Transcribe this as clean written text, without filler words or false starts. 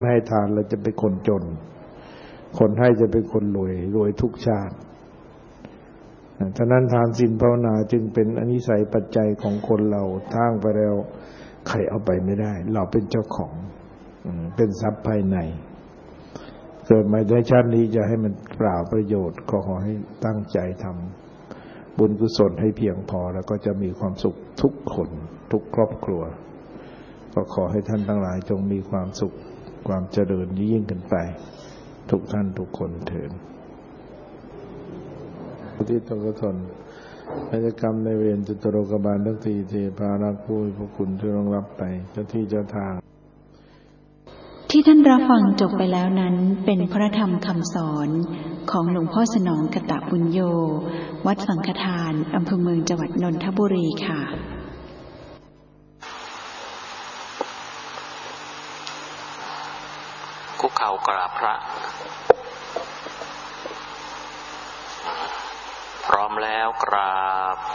ไม่ให้ทานเราจะเป็นคนจนคนให้จะเป็นคนรวยทุกชาติฉะนั้นทานศีลภาวนาจึงเป็นอนิสัยปัจจัยของคนเราทั้งไปแล้วใครเอาไปไม่ได้เราเป็นเจ้าของเป็นทรัพย์ภายในเกิดมาในชาตินี้จะให้มันเปล่าประโยชน์ขอให้ตั้งใจทำบุญกุศลให้เพียงพอแล้วก็จะมีความสุขทุกคนทุกครอบครัวก็ขอให้ท่านทั้งหลายจงมีความสุขความเจริญยิ่งขึ้นไปทุกท่านทุกคนเถิดที่ตกทนกิจกรรมในเวรจตุโลกบาลทั้งสี่เทพารักษ์ผู้มีพระคุณที่ต้องรับไปเจ้าที่เจ้าทางที่ท่านรับฟังจบไปแล้วนั้นเป็นพระธรรมคำสอนของหลวงพ่อสนองกตปุญโญวัดสังฆทานอำเภอเมืองจังหวัดนนทบุรีค่ะคุกเข่ากราบพระพร้อมแล้วกราบ